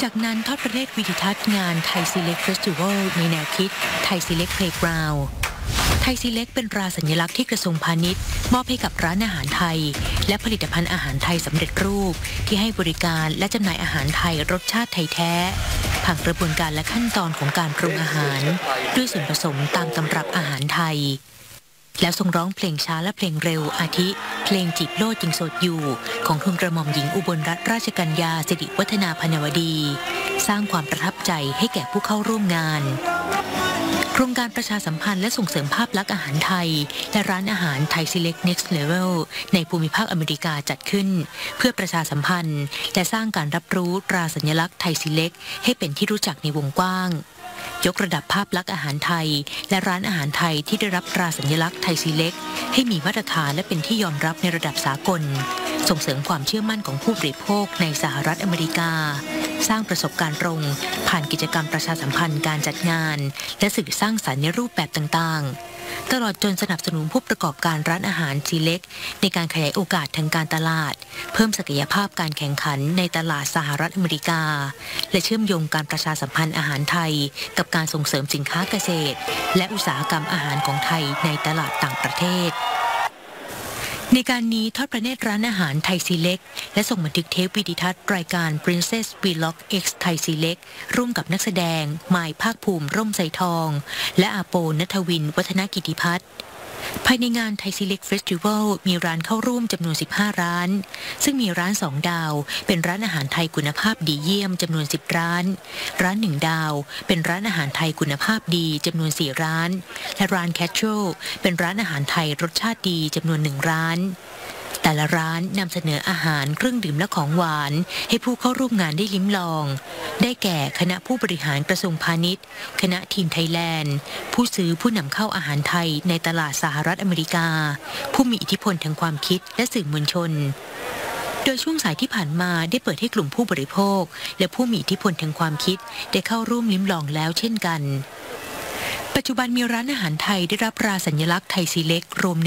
จากนั้นทอดพระเนตรวิดิทัศน์งานไทยซีเล็กเฟสติวัลในแนวคิดไทยซีเล็กเพลย์กราวด์ไทยซีเล็กเป็นตราสัญลักษณ์ที่กระทรวงพาณิชย์มอบให้กับร้านอาหารไทยและผลิตภัณฑ์อาหารไทยสำเร็จรูปที่ให้บริการและจำหน่ายอาหารไทยรสชาติไทยแท้ผ่านกระบวนการและขั้นตอนของการปรุงอาหารด้วยส่วนผสมตามตำรับอาหารไทยแล้วทรงร้องเพลงช้าและเพลงเร็วอาทิเพลงจีบโลดยังโสดอยู่ของทูลกระหม่อมหญิงอุบลรัตนราชกัญญาสิริวัฒนาพนวดีสร้างความประทับใจให้แก่ผู้เข้าร่วมงานโครงการประชาสัมพันธ์และส่งเสริมภาพลักษณ์อาหารไทยและร้านอาหารไทย Select Next Level ในภูมิภาคอเมริกาจัดขึ้นเพื่อประชาสัมพันธ์และสร้างการรับรู้ตราสัญลักษณ์ไทย Select ให้เป็นที่รู้จักในวงกว้างยกระดับภาพลักษณ์อาหารไทยและร้านอาหารไทยที่ได้รับตราสัญลักษณ์ไทย Select ให้มีมาตรฐานและเป็นที่ยอมรับในระดับสากลส่งเสริมความเชื่อมั่นของผู้บริโภคในสหรัฐอเมริกาสร้างประสบการณ์ตรงผ่านกิจกรรมประชาสัมพันธ์การจัดงานและสื่อสร้างสรรค์ในรูปแบบต่างๆตลอดจนสนับสนุนผู้ประกอบการร้านอาหารซีเล็กในการขยายโอกาสทางการตลาดเพิ่มศักยภาพการแข่งขันในตลาดสหรัฐอเมริกาและเชื่อมโยงการประชาสัมพันธ์อาหารไทยกับการส่งเสริมสินค้าเกษตรและอุตสาหกรรมอาหารของไทยในตลาดต่างประเทศในการนี้ทอดพระเนตรร้านอาหารไทยซีเล็กและส่งบันทึกเทปวิดีทัศน์รายการ Princess Vlog X ไทยซีเล็กร่วมกับนักแสดงมายภาคภูมิร่มไทรทองและอาโปณัฐวินวัฒนกิติพัฒน์ภายในงานไทยซีเล็กเฟสติวัลมีร้านเข้าร่วมจำนวน15ร้านซึ่งมีร้าน2ดาวเป็นร้านอาหารไทยคุณภาพดีเยี่ยมจำนวน10ร้านร้าน1ดาวเป็นร้านอาหารไทยคุณภาพดีจำนวน4ร้านและร้านแคชโชเป็นร้านอาหารไทยรสชาติดีจำนวน1ร้านแต่ละร้านนำเสนออาหารเครื่องดื่มและของหวานให้ผู้เข้าร่วมงานได้ลิ้มลองได้แก่คณะผู้บริหารกระทรวงพาณิชย์คณะทีมไทยแลนด์ผู้ซื้อผู้นำเข้าอาหารไทยในตลาดสหรัฐอเมริกาผู้มีอิทธิพลทางความคิดและสื่อมวลชนโดยช่วงสายที่ผ่านมาได้เปิดให้กลุ่มผู้บริโภคและผู้มีอิทธิพลทางความคิดได้เข้าร่วมลิ้มลองแล้วเช่นกันปัจจุบันมีร้านอาหารไทยได้รับตราสัญลักษณ์ไทยซีเล็กรวม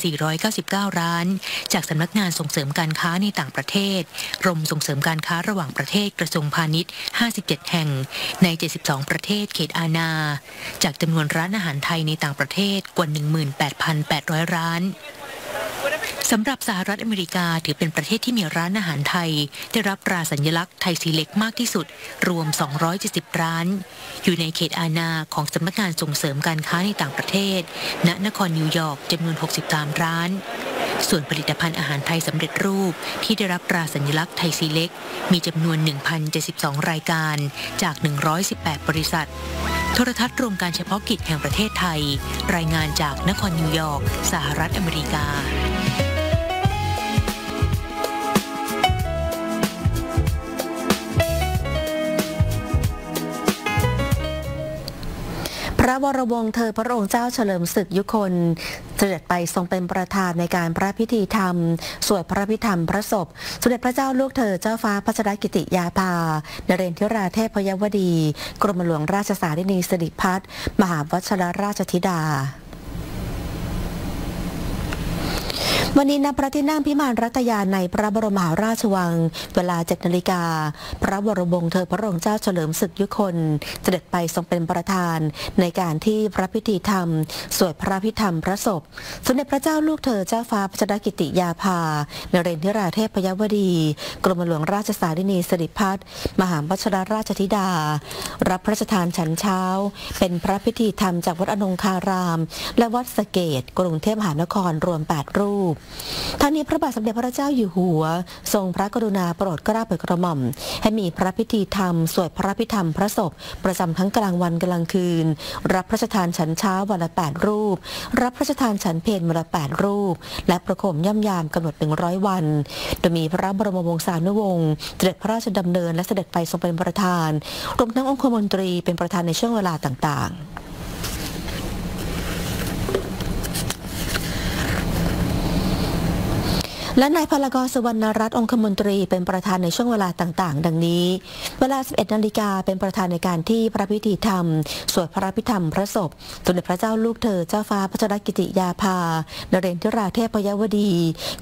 1,499 ร้านจากสำนักงานส่งเสริมการค้าในต่างประเทศกรมส่งเสริมการค้าระหว่างประเทศกระทรวงพาณิชย์57แห่งใน72ประเทศเขตอาณาจากจำนวนร้านอาหารไทยในต่างประเทศกว่า 18,800 ร้านสำหรับสหรัฐอเมริกาถือเป็นประเทศที่มีร้านอาหารไทยได้รับตราสัญลักษณ์ไทยซีเล็กมากที่สุดรวม270ร้านอยู่ในเขตอาณาของสำนักงานส่งเสริมการค้าในต่างประเทศณนครนิวยอร์กจำนวน63ร้านส่วนผลิตภัณฑ์อาหารไทยสำเร็จรูปที่ได้รับตราสัญลักษณ์ไทยซีเล็กมีจำนวน 1,072 รายการจาก118บริษัทโทรทัศน์รวมการเฉพาะกิจแห่งประเทศไทยรายงานจากนครนิวยอร์กสหรัฐอเมริกาพระวรวงศ์เธอพระองค์เจ้าเฉลิมศึกยุคนเสด็จไปทรงเป็นประธานในการพระพิธีธรรมสวดพระพิธรรมพระศพสมเด็จพระเจ้าลูกเธอเจ้าฟ้าพัชรกิติยาภานเรนทิราเทพยวดีกรมหลวงราชสารินีสิริพัฒน์มหาวชิรราชธิดาวันนี้ณพระที่นั่งพิมานรัตยาในพระบรมมหาราชวังเวลา 7 นาฬิกาพระวรวงศ์เธอพระองค์เจ้าเฉลิมศึกยุคนเสด็จไปทรงเป็นประธานในการที่พระพิธีธรรมสวดพระพิธรรมพระศพสมเด็จพระเจ้าลูกเธอเจ้าฟ้าพัชรกิติยาภานเรนทิราเทพยวดีกรมหลวงราชสารินีสิริพัฒน์มหาวชิรราชธิดารับพระราชทานฉันเช้าเป็นพระพิธีธรรมจากวัดอนงคารามและวัดสะเกษกรุงเทพมหานครรวม8รูปทั้งนี้พระบาทสมเด็จพระเจ้าอยู่หัวทรงพระกรุณาโปรดเกล้าโปรดกระหม่อมให้มีพระพิธีธรรมสวดพระพิธรรมพระศพประจำทั้งกลางวันกลางคืนรับพระราชทานฉันเช้าวันละ8รูปรับพระราชทานฉันเพลวันละ8รูปและประโคมย่ำยามกำหนด100วันโดยมีพระบรมวงศานุวงศ์เสด็จพระราชดำเนินและเสด็จไปทรงเป็นประธานรวมทั้งองคมนตรีเป็นประธานในช่วงเวลาต่างๆและนายพลกร สุวรรณรัตน์องคมนตรีเป็นประธานในช่วงเวลาต่างๆดังนี้เวลา 11 นาฬิกาเป็นประธานในการที่พระพิธีธรรมสวดพระพิธรรมพระศพสมเด็จพระเจ้าลูกเธอเจ้าฟ้าพัชรกิติยาภานเรนทิราเทพยวดี